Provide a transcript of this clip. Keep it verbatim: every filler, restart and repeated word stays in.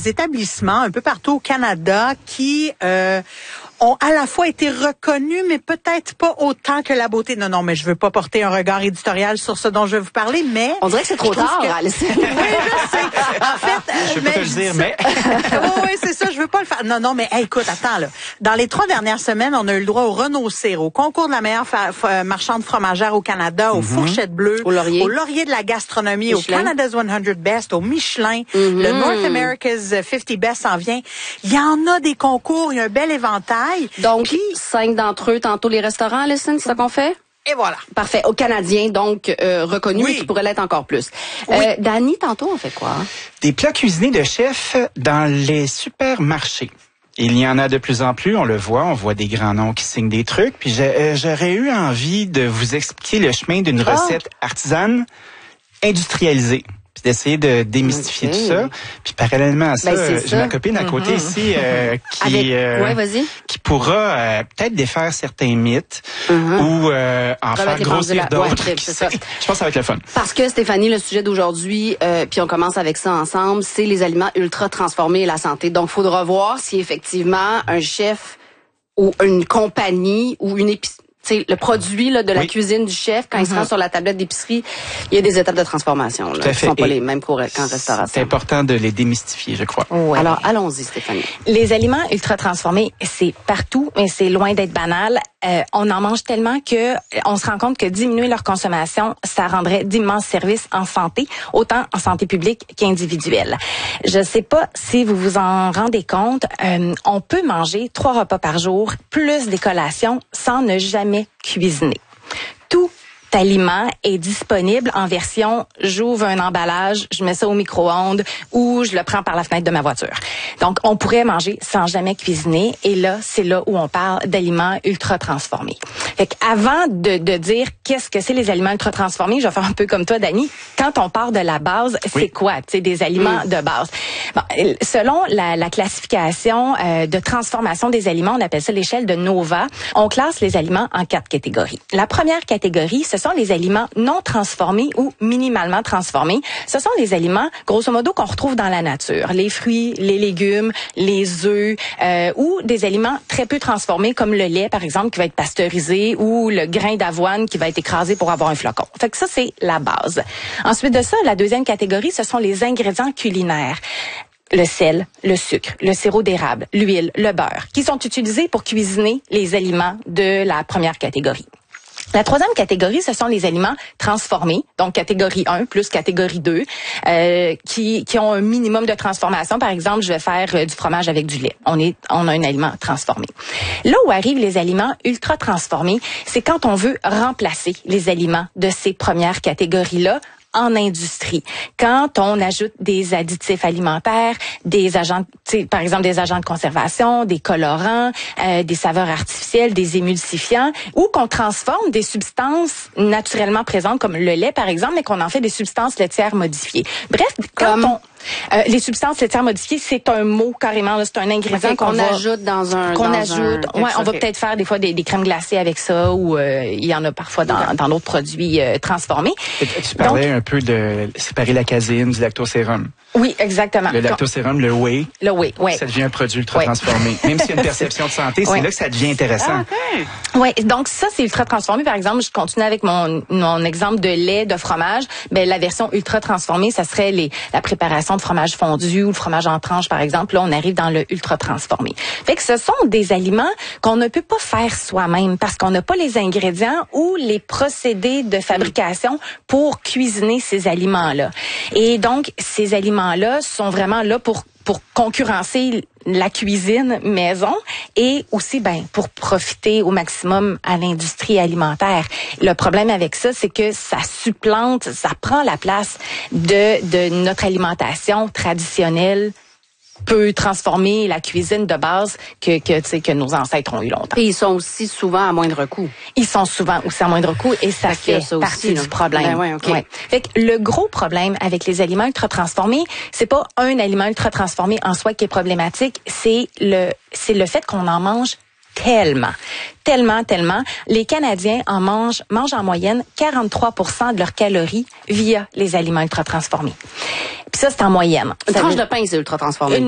des établissements un peu partout au Canada qui euh, ont à la fois été reconnus, mais peut-être pas autant que la beauté. Non, non, mais je veux pas porter un regard éditorial sur ce dont je vais vous parler, mais... On dirait que c'est trop tard, que... Alice. Oui, je sais. En fait... Je peux pas te le dire, mais... oui, oui, c'est ça, je veux pas le faire. Non, non, mais hey, écoute, attends, là. Dans les trois dernières semaines, on a eu le droit au Renault Cyr, au concours de la meilleure fa- fa- marchande fromagère au Canada, aux mm-hmm. fourchettes bleues, au laurier, au laurier de la gastronomie, Michelin. Au Canada's one hundred Best, au Michelin, mm-hmm. le North America's fifty Best s'en vient. Il y en a des concours, il y a un bel éventail. Donc, Puis, cinq d'entre eux, tantôt les restaurants, Alison, c'est ça qu'on fait? Et voilà. Parfait. Aux Canadiens, donc, euh, reconnus, oui. mais qui pourraient l'être encore plus. Oui. Euh, Dani, tantôt, on fait quoi? Des plats cuisinés de chef dans les supermarchés. Il y en a de plus en plus, on le voit, on voit des grands noms qui signent des trucs. Puis j'ai, j'aurais eu envie de vous expliquer le chemin d'une oh. recette artisane industrialisée. Puis d'essayer de démystifier okay. tout ça. Puis parallèlement à ça, ben, j'ai ça. ma copine à côté mm-hmm. ici euh, qui Avec... euh, ouais, vas-y. qui pourra euh, peut-être défaire certains mythes mm-hmm. ou euh, en Remettre faire grossir la... d'autres. Ouais, c'est ça. Je pense que ça va être le fun. Parce que Stéphanie, le sujet d'aujourd'hui, euh, puis on commence avec ça ensemble, c'est les aliments ultra transformés et la santé. Donc, il faudra voir si effectivement un chef ou une compagnie ou une épicerie, c'est le produit là, de la oui. cuisine du chef, quand mm-hmm. il se rend sur la tablette d'épicerie, il y a des étapes de transformation. Là, qui ne sont pas Et les mêmes qu'en restauration. C'est important de les démystifier, je crois. Ouais. Alors, allons-y, Stéphanie. Les aliments ultra transformés, c'est partout, mais c'est loin d'être banal. Euh, on en mange tellement que on se rend compte que diminuer leur consommation, ça rendrait d'immenses services en santé, autant en santé publique qu'individuelle. Je sais pas si vous vous en rendez compte, euh, on peut manger trois repas par jour, plus des collations, sans ne jamais cuisiner. Tout aliment est disponible en version j'ouvre un emballage, je mets ça au micro-ondes ou je le prends par la fenêtre de ma voiture. Donc, on pourrait manger sans jamais cuisiner et là, c'est là où on parle d'aliments ultra transformés. Fait qu'avant de, de dire qu'est-ce que c'est les aliments ultra transformés, je vais faire un peu comme toi, Dani. Quand on part de la base, oui. c'est quoi? C'est des aliments mmh. de base. Bon, selon la, la classification euh, de transformation des aliments, on appelle ça l'échelle de Nova, on classe les aliments en quatre catégories. La première catégorie, ce sont les aliments non transformés ou minimalement transformés. Ce sont les aliments, grosso modo, qu'on retrouve dans la nature. Les fruits, les légumes, les œufs, euh, ou des aliments très peu transformés, comme le lait, par exemple, qui va être pasteurisé, ou le grain d'avoine qui va être écrasé pour avoir un flocon. Fait que ça, c'est la base. Ensuite de ça, la deuxième catégorie, ce sont les ingrédients culinaires. Le sel, le sucre, le sirop d'érable, l'huile, le beurre, qui sont utilisés pour cuisiner les aliments de la première catégorie. La troisième catégorie, ce sont les aliments transformés, donc catégorie un plus catégorie deux, euh, qui, qui ont un minimum de transformation. Par exemple, je vais faire euh, du fromage avec du lait. On est, on a un aliment transformé. Là où arrivent les aliments ultra transformés, c'est quand on veut remplacer les aliments de ces premières catégories-là en industrie. Quand on ajoute des additifs alimentaires, des agents, par exemple des agents de conservation, des colorants, euh, des saveurs artificielles, des émulsifiants, ou qu'on transforme des substances naturellement présentes comme le lait par exemple, mais qu'on en fait des substances laitières modifiées. Bref, quand comme... on Euh, les substances laitières modifiées, c'est un mot carrément, là, c'est un ingrédient okay, qu'on, qu'on va, ajoute dans un qu'on dans ajoute. Un... Ouais, on va peut-être faire des fois des, des crèmes glacées avec ça, ou euh, il y en a parfois dans, okay. dans d'autres produits euh, transformés. Et tu parlais Donc, un peu de séparer la caséine du lactosérum. Oui, exactement. Le lactosérum, le whey. Le whey, oui. Ça devient un produit ultra transformé. Même s'il y a une perception de santé, c'est oui. là que ça devient intéressant. Okay. Oui, donc ça, c'est ultra transformé. Par exemple, je continue avec mon, mon exemple de lait, de fromage. Ben, la version ultra transformée, ça serait les, la préparation de fromage fondu ou le fromage en tranche, par exemple. Là, on arrive dans le ultra transformé. Fait que ce sont des aliments qu'on ne peut pas faire soi-même parce qu'on n'a pas les ingrédients ou les procédés de fabrication pour cuisiner ces aliments-là. Et donc, ces aliments-là sont vraiment là pour pour concurrencer la cuisine maison et aussi ben pour profiter au maximum à l'industrie alimentaire. Le problème avec ça, c'est que ça supplante, ça prend la place de de notre alimentation traditionnelle, peut transformer la cuisine de base que que tu sais que nos ancêtres ont eu longtemps. Et ils sont aussi souvent à moindre coût. Ils sont souvent aussi à moindre coût et ça fait ça partie aussi, du problème. Ben ouais, okay. ouais. Fait que le gros problème avec les aliments ultra transformés, c'est pas un aliment ultra transformé en soi qui est problématique, c'est le c'est le fait qu'on en mange tellement, tellement, tellement. Les Canadiens en mangent, mangent en moyenne quarante-trois pour cent de leurs calories via les aliments ultra transformés. Puis ça, c'est en moyenne. Une tranche de pain, c'est ultra transformé. Une